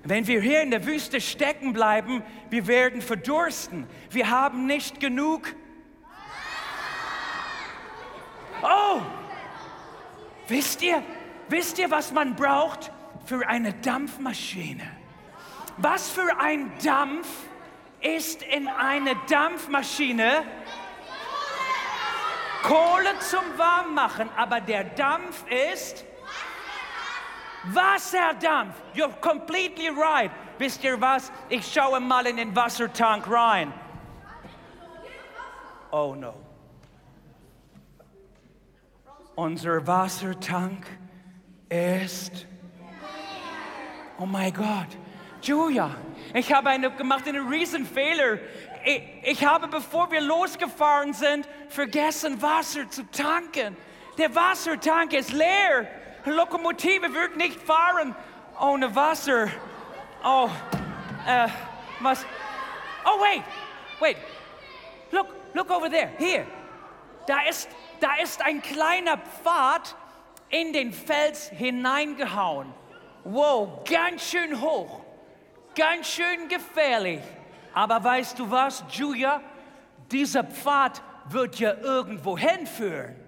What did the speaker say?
Wenn wir hier in der Wüste stecken bleiben, wir werden verdursten. Wir haben nicht genug. Oh, wisst ihr, was man braucht für eine Dampfmaschine? Was für ein Dampf ist in eine Dampfmaschine? Kohle zum Warmmachen, aber der Dampf ist Wasserdampf. You're completely right. Wisst ihr was? Ich schaue mal in den Wassertank rein. Oh no. Unser Wassertank ist... Oh mein Gott. Julia, ich habe gemacht einen Riesenfehler. Ich habe, bevor wir losgefahren sind, vergessen, Wasser zu tanken. Der Wassertank ist leer. Die Lokomotive wird nicht fahren ohne Wasser. Oh, was? Oh, wait. Look over there. Hier. Da ist ein kleiner Pfad in den Fels hineingehauen. Wow, ganz schön hoch. Ganz schön gefährlich. Aber weißt du was, Julia? Dieser Pfad wird ja irgendwo hinführen.